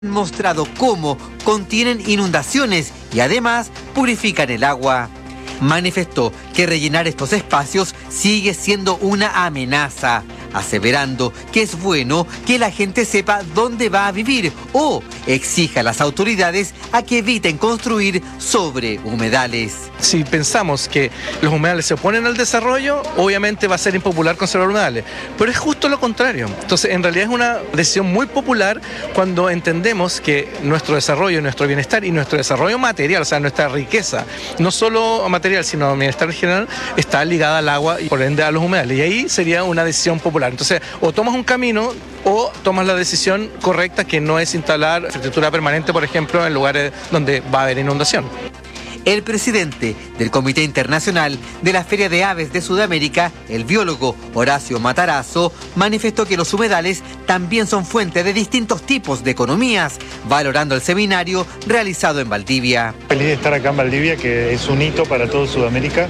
mostrado cómo contienen inundaciones y además purifican el agua. Manifestó que rellenar estos espacios sigue siendo una amenaza, aseverando que es bueno que la gente sepa dónde va a vivir o exija a las autoridades a que eviten construir sobre humedales. Si pensamos que los humedales se oponen al desarrollo, obviamente va a ser impopular conservar humedales, pero es justo lo contrario. Entonces, en realidad es una decisión muy popular cuando entendemos que nuestro desarrollo, nuestro bienestar y nuestro desarrollo material, o sea, nuestra riqueza, no solo material, sino bienestar general, está ligada al agua y por ende a los humedales. Y ahí sería una decisión popular. Entonces, o tomas un camino o tomas la decisión correcta, que no es instalar infraestructura permanente, por ejemplo, en lugares donde va a haber inundación. El presidente del Comité Internacional de la Feria de Aves de Sudamérica, el biólogo Horacio Matarazzo, manifestó que los humedales también son fuente de distintos tipos de economías, valorando el seminario realizado en Valdivia. Feliz de estar acá en Valdivia, que es un hito para todo Sudamérica,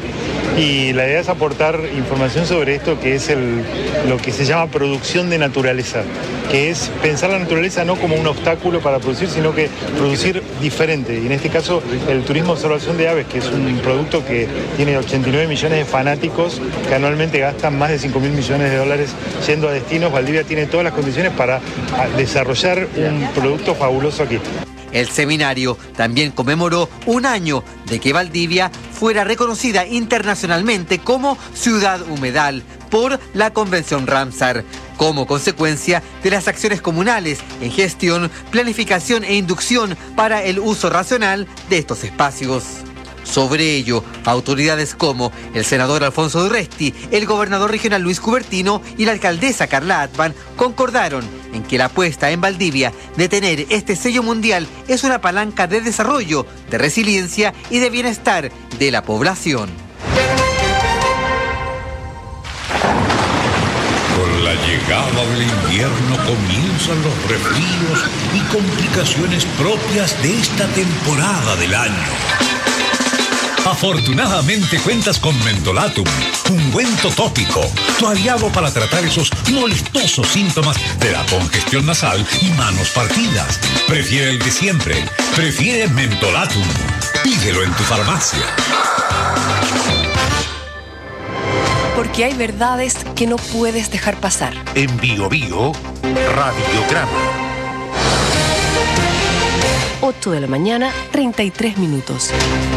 y la idea es aportar información sobre esto, que es lo que se llama producción de naturaleza, que es pensar la naturaleza no como un obstáculo para producir, sino que producir diferente. Y en este caso, el turismo de observación de aves, que es un producto que tiene 89 millones de fanáticos, que anualmente gastan más de 5.000 millones de dólares yendo a destinos. Valdivia tiene todas las condiciones para desarrollar un producto fabuloso aquí. El seminario también conmemoró un año de que Valdivia fuera reconocida internacionalmente como ciudad humedal por la Convención Ramsar, como consecuencia de las acciones comunales en gestión, planificación e inducción para el uso racional de estos espacios. Sobre ello, autoridades como el senador Alfonso Durresti, el gobernador regional Luis Cubertino y la alcaldesa Carla Atman concordaron en que la apuesta en Valdivia de tener este sello mundial es una palanca de desarrollo, de resiliencia y de bienestar de la población. Con la llegada del invierno comienzan los resfríos y complicaciones propias de esta temporada del año. Afortunadamente cuentas con Mentolatum, ungüento tópico, tu aliado para tratar esos molestosos síntomas de la congestión nasal y manos partidas. Prefiere el de siempre, prefiere Mentolatum. Pídelo en tu farmacia. Porque hay verdades que no puedes dejar pasar. En Bio Bio, Radiograma. 8 de la mañana, 33 minutos.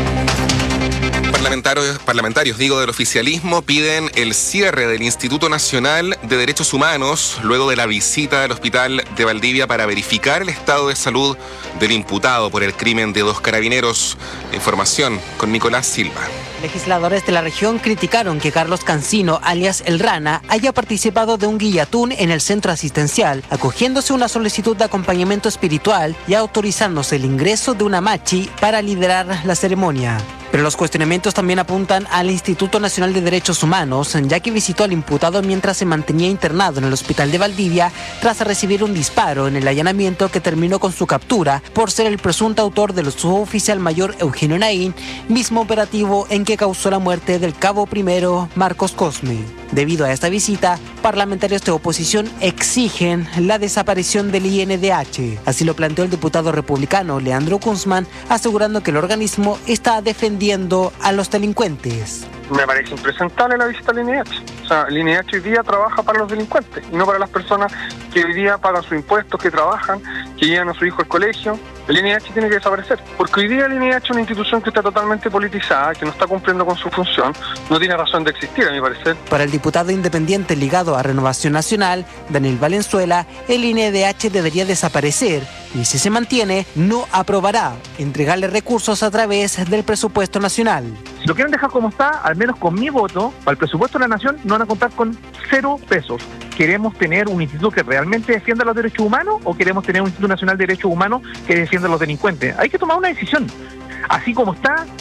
Parlamentarios del oficialismo piden el cierre del Instituto Nacional de Derechos Humanos luego de la visita al hospital de Valdivia para verificar el estado de salud del imputado por el crimen de 2 carabineros. Información con Nicolás Silva. Legisladores de la región criticaron que Carlos Cancino, alias El Rana, haya participado de un guillatún en el centro asistencial, acogiéndose una solicitud de acompañamiento espiritual y autorizándose el ingreso de una machi para liderar la ceremonia. Pero los cuestionamientos también apuntan al Instituto Nacional de Derechos Humanos, ya que visitó al imputado mientras se mantenía internado en el hospital de Valdivia tras recibir un disparo en el allanamiento que terminó con su captura por ser el presunto autor del suboficial mayor Eugenio Naín, mismo operativo en que causó la muerte del cabo primero Marcos Cosme. Debido a esta visita, parlamentarios de oposición exigen la desaparición del INDH. Así lo planteó el diputado republicano Leandro Kunzman, asegurando que el organismo está defendiendo a los delincuentes. Me parece impresentable la visita al INDH. O sea, el INDH hoy día trabaja para los delincuentes y no para las personas que hoy día pagan sus impuestos, que trabajan, que llevan a su hijo al colegio. El INDH tiene que desaparecer, porque hoy día el INDH es una institución que está totalmente politizada, que no está cumpliendo con su función, no tiene razón de existir, a mi parecer. Para el diputado independiente ligado a Renovación Nacional, Daniel Valenzuela, el INDH debería desaparecer y si se mantiene, no aprobará entregarle recursos a través del presupuesto nacional. Si lo quieren dejar como está, al menos con mi voto, para el presupuesto de la nación no van a contar con 0 pesos. ¿Queremos tener un instituto que realmente defienda los derechos humanos o queremos tener un Instituto Nacional de Derechos Humanos que defienda a los delincuentes? Hay que tomar una decisión. Así como está,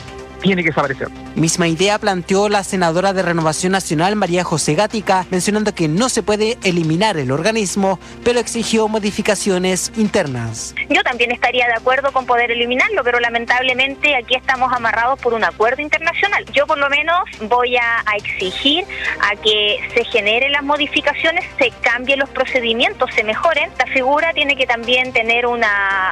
tiene que desaparecer. Misma idea planteó la senadora de Renovación Nacional, María José Gatica, mencionando que no se puede eliminar el organismo, pero exigió modificaciones internas. Yo también estaría de acuerdo con poder eliminarlo, pero lamentablemente aquí estamos amarrados por un acuerdo internacional. Yo por lo menos voy a exigir a que se generen las modificaciones, se cambien los procedimientos, se mejoren. La figura tiene que también tener una